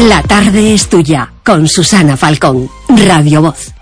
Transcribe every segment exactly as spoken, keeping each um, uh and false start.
La tarde es tuya, con Susana Falcón, Radio Voz.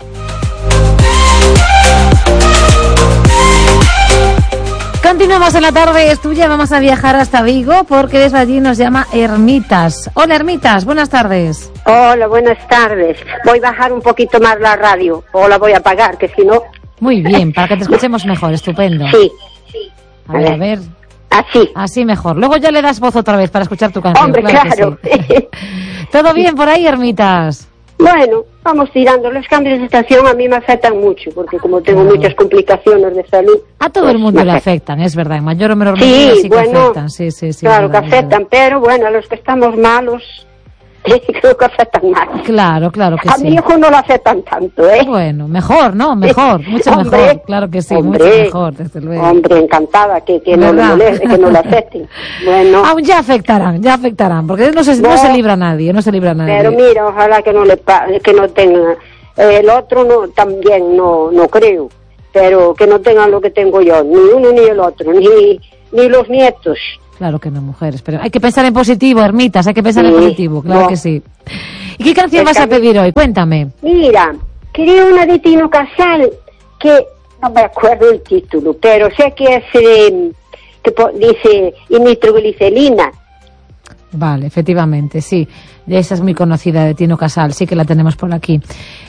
Continuamos en La tarde es tuya, vamos a viajar hasta Vigo porque desde allí nos llama Hermitas. Hola Hermitas, buenas tardes. Hola, buenas tardes. Voy a bajar un poquito más la radio, o la voy a apagar, que si no... Muy bien, para que te escuchemos mejor, estupendo. Sí. A ver, a ver. Así. Así mejor. Luego ya le das voz otra vez para escuchar tu canción. Hombre, claro. claro. Sí. ¿Todo bien por ahí, Hermitas? Bueno, vamos tirando. Los cambios de estación a mí me afectan mucho, porque como tengo claro. muchas complicaciones de salud... A todo pues el mundo le afectan, es verdad, en mayor o menor medida sí, sí bueno, que afectan. Sí, sí, sí. Claro, verdad, que afectan, pero bueno, a los que estamos malos... creo que afectan más. Claro, claro que a sí. A mi hijo no lo afectan tanto, ¿eh? Bueno, mejor, ¿no? Mejor, mucho hombre, mejor. Claro que sí, hombre, mucho mejor, desde luego. Hombre, encantada que, que, no, le moleste, que no le afecten. Bueno. Aún ya afectarán, ya afectarán, porque no se, no, no se libra nadie, no se libra nadie. Pero mira, ojalá que no le que no tenga. El otro no, también no, no creo, pero que no tengan lo que tengo yo, ni uno ni el otro, ni, ni los nietos. Claro que no, mujeres, pero hay que pensar en positivo, Hermitas, hay que pensar sí, en positivo, claro no. que sí. ¿Y qué canción vas a pedir hoy? Cuéntame. Mira, quería una de Tino Casal, que no me acuerdo el título, pero sé que es, eh, que dice, y nitroglicerina. Vale, efectivamente, sí, esa es muy conocida, de Tino Casal, sí que la tenemos por aquí.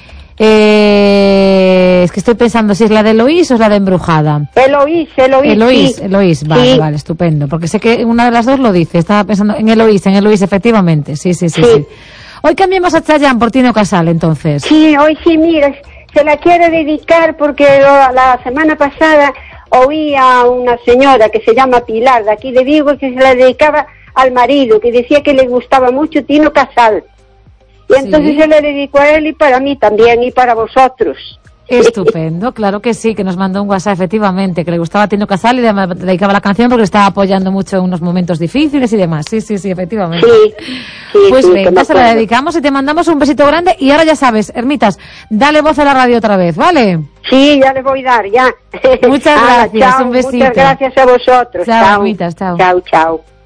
Eh, es que estoy pensando si es la de Eloís o es la de Embrujada. Eloís, Eloís. Eloís, sí. Eloís, vale, sí. vale, estupendo. Porque sé que una de las dos lo dice. Estaba pensando en Eloís, en Eloís, efectivamente. Sí, sí, sí. sí. sí. Hoy cambiamos a Chayanne por Tino Casal, entonces. Sí, hoy sí, mira, se la quiero dedicar porque lo, la semana pasada oí a una señora que se llama Pilar, de aquí de Vigo, que se la dedicaba al marido, que decía que le gustaba mucho Tino Casal. Y entonces sí. yo le dedico a él y para mí también y para vosotros. Estupendo, claro que sí, que nos mandó un WhatsApp, efectivamente, que le gustaba a Tino Casal y le dedicaba la canción porque le estaba apoyando mucho en unos momentos difíciles y demás. Sí, sí, sí, efectivamente. Sí, sí, pues sí, venga, se la dedicamos y te mandamos un besito grande. Y ahora ya sabes, Hermitas, dale voz a la radio otra vez, ¿vale? Sí, ya le voy a dar, ya. Muchas gracias, ah, chao, un besito. Muchas gracias a vosotros. Chao, chao. Hermitas, chao. Chao, chao.